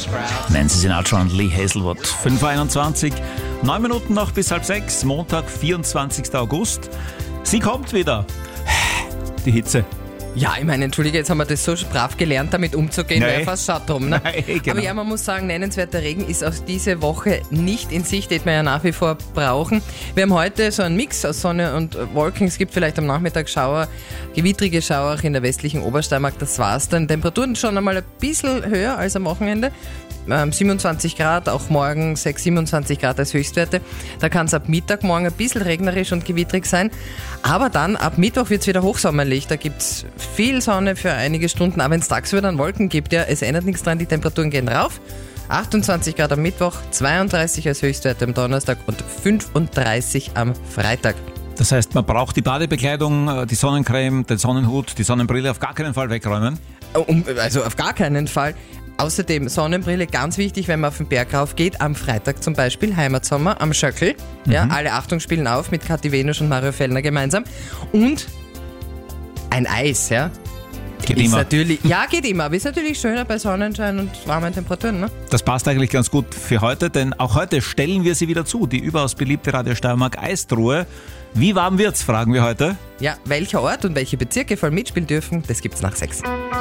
Nancy Sinatra und Lee Hazelwood. 5:21, 9 Minuten noch bis 5:30, Montag, 24. August. Sie kommt wieder. Die Hitze. Ja, ich meine, entschuldige, jetzt haben wir das so brav gelernt, damit umzugehen, wäre fast schade drum. Ne? Nein, genau. Aber ja, man muss sagen, nennenswerter Regen ist auch diese Woche nicht in Sicht, den wir ja nach wie vor brauchen. Wir haben heute so einen Mix aus Sonne und Wolken. Es gibt vielleicht am Nachmittag Schauer, gewittrige Schauer auch in der westlichen Obersteiermark. Das war's dann. Temperaturen schon einmal ein bisschen höher als am Wochenende. 27 Grad, auch morgen 27 Grad als Höchstwerte. Da kann es ab Mittag morgen ein bisschen regnerisch und gewittrig sein. Aber dann ab Mittwoch wird es wieder hochsommerlich. Da gibt es viel Sonne für einige Stunden. Aber wenn es tagsüber dann Wolken gibt, ja, es ändert nichts dran, die Temperaturen gehen rauf. 28 Grad am Mittwoch, 32 als Höchstwerte am Donnerstag und 35 am Freitag. Das heißt, man braucht die Badebekleidung, die Sonnencreme, den Sonnenhut, die Sonnenbrille auf gar keinen Fall wegräumen. Also auf gar keinen Fall. Außerdem Sonnenbrille, ganz wichtig, wenn man auf den Berg rauf geht. Am Freitag zum Beispiel, Heimatsommer am Schöckl. Ja, alle Achtung spielen auf mit Kathi Venusch und Mario Fellner gemeinsam. Und ein Eis, ja. Geht ist immer. Natürlich, ja, geht immer, aber ist natürlich schöner bei Sonnenschein und warmen Temperaturen. Ne? Das passt eigentlich ganz gut für heute, denn auch heute stellen wir sie wieder zu, die überaus beliebte Radio Steiermark Eistruhe. Wie warm wird's, fragen wir heute. Ja, welcher Ort und welche Bezirke voll mitspielen dürfen, das gibt's nach 6.